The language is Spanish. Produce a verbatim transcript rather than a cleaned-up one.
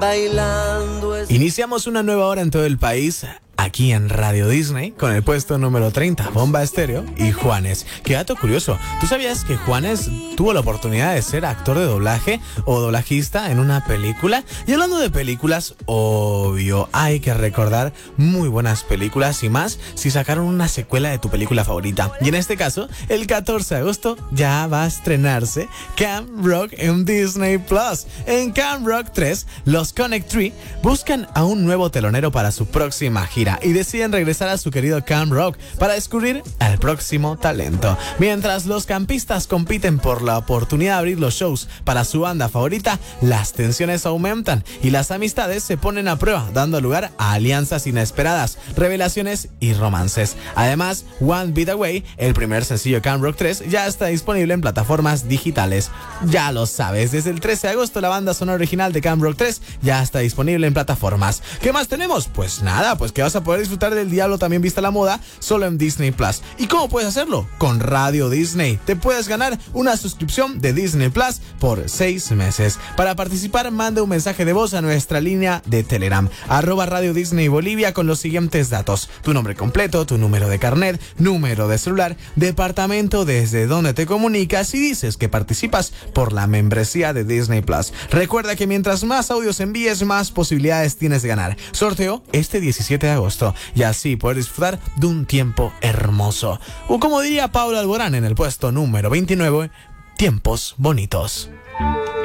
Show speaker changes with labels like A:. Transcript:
A: Bailando es...
B: Iniciamos una nueva hora en todo el país, aquí en Radio Disney, con el puesto número treinta, Bomba Estéreo y Juanes. Qué dato curioso, ¿tú sabías que Juanes tuvo la oportunidad de ser actor de doblaje o doblajista en una película? Y hablando de películas, obvio, hay que recordar muy buenas películas y más si sacaron una secuela de tu película favorita. Y en este caso, el catorce de agosto ya va a estrenarse Camp Rock en Disney Plus. En Camp Rock tres, los Connect Three buscan a un nuevo telonero para su próxima gira y deciden regresar a su querido Camp Rock para descubrir al próximo talento. Mientras los campistas compiten por la oportunidad de abrir los shows para su banda favorita, las tensiones aumentan y las amistades se ponen a prueba, dando lugar a alianzas inesperadas, revelaciones y romances. Además, One Beat Away, el primer sencillo de Camp Rock tres, ya está disponible en plataformas digitales. Ya lo sabes, desde el trece de agosto la banda sonora original de Camp Rock tres ya está disponible en plataformas. ¿Qué más tenemos? Pues nada, pues que vas a poder disfrutar del Diablo también vista la moda solo en Disney Plus. ¿Y cómo puedes hacerlo? Con Radio Disney. Te puedes ganar una suscripción de Disney Plus por seis meses. Para participar, manda un mensaje de voz a nuestra línea de Telegram, arroba Radio Disney Bolivia, con los siguientes datos: tu nombre completo, tu número de carnet, número de celular, departamento desde donde te comunicas y dices que participas por la membresía de Disney Plus. Recuerda que mientras más audios envíes, más posibilidades tienes de ganar. Sorteo este diecisiete de agosto y así poder disfrutar de un tiempo hermoso. O como diría Paula Alborán en el puesto número veintinueve, tiempos bonitos.